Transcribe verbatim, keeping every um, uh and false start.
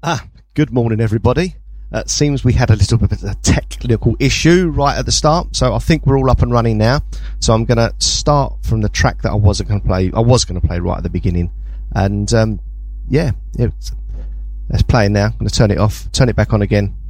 Ah, good morning, everybody. It seems we had a little bit of a technical issue right at the start, so I think we're all up and running now. So I'm going to start from the track that I wasn't going to play. I was going to play right at the beginning, and um, yeah, it's, it's playing now. I'm going to turn it off, turn it back on again,